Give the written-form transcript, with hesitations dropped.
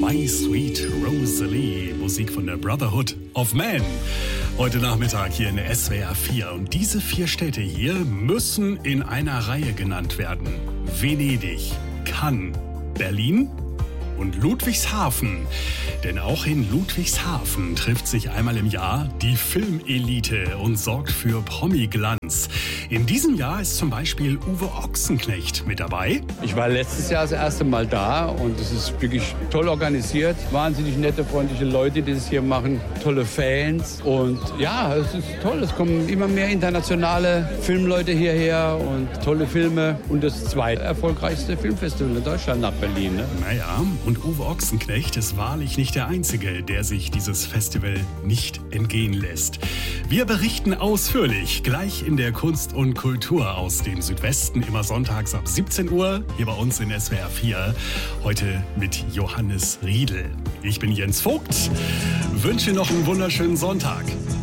My Sweet Rosalie, Musik von der Brotherhood of Man. Heute Nachmittag hier in der SWR 4. Und diese 4 Städte hier müssen in einer Reihe genannt werden. Venedig, Cannes, Berlin und Ludwigshafen. Denn auch in Ludwigshafen trifft sich einmal im Jahr die Filmelite und sorgt für Promi-Glanz. In diesem Jahr ist zum Beispiel Uwe Ochsenknecht mit dabei. Ich war letztes Jahr das erste Mal da und es ist wirklich toll organisiert. Wahnsinnig nette, freundliche Leute, die das hier machen. Tolle Fans und ja, es ist toll. Es kommen immer mehr internationale Filmleute hierher und tolle Filme. Und das zweiterfolgreichste Filmfestival in Deutschland nach Berlin. Ne? Naja, und Uwe Ochsenknecht ist wahrlich nicht der Einzige, der sich dieses Festival nicht entgehen lässt. Wir berichten ausführlich gleich in der Kunst und Kultur aus dem Südwesten, immer sonntags ab 17 Uhr, hier bei uns in SWR 4. Heute mit Johannes Riedl. Ich bin Jens Vogt, wünsche noch einen wunderschönen Sonntag.